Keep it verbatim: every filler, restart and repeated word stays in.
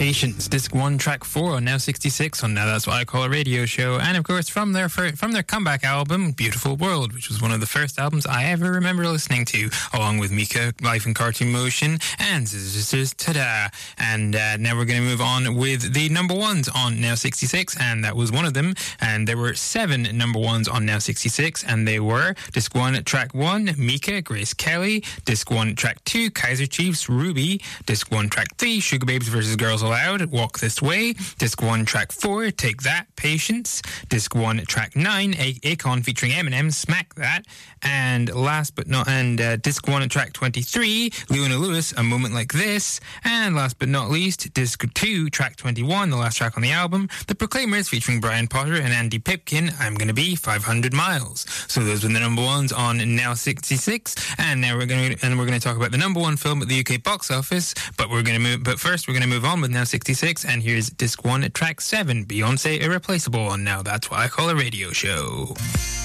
Patience, disc one, track four on Now sixty-six on Now That's What I Call a Radio Show. And of course, from their fir- from their comeback album, Beautiful World, which was one of the first albums I ever remember listening to, along with Mika, Life in Cartoon Motion, and Sisters Ta-Da. And uh, now we're going to move on with the number ones on Now sixty-six, and that was one of them. And there were seven number ones on Now sixty-six, and they were disc one, track one, Mika, Grace Kelly, disc one, track two, Kaiser Chiefs, Ruby, disc one, track three, Sugar Babes versus Girls Aloud, Walk This Way, disc one, track four, Take That, Patience, disc one, track nine, A- Akon featuring Eminem, Smack That, and last but not, and uh, disc one, track twenty-three, Leona Lewis, A Moment Like This, and last but not least, disc two, track twenty-one, the last track on the album, The Proclaimers featuring Brian Potter and Andy Pipkin, I'm Gonna Be five hundred miles. So those were the number ones on Now sixty-six, and now we're going to and we're going to talk about the number one film at the U K box office. But we're going to move. But first, we're going to move on with Now sixty-six, and here's disc one, track seven, Beyonce, Irreplaceable. And now that's what I call a radio show.